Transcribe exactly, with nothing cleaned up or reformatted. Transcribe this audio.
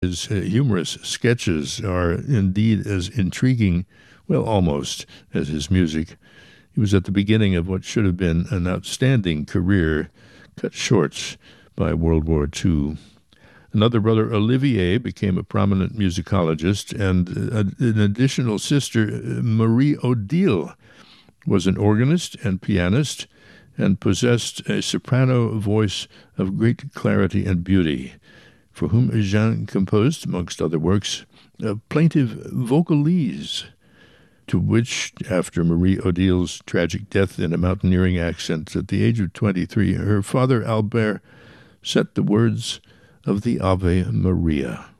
His uh, humorous sketches are indeed as intriguing, well, almost, as his music. He was at the beginning of what should have been an outstanding career, cut short by World War Two. Another brother, Olivier, became a prominent musicologist, and an additional sister, Marie Odile, was an organist and pianist and possessed a soprano voice of great clarity and beauty, for whom Jean composed, amongst other works, a plaintive vocalise, to which, after Marie Odile's tragic death in a mountaineering accident at the age of twenty-three, her father Albert set the words of the Ave Maria.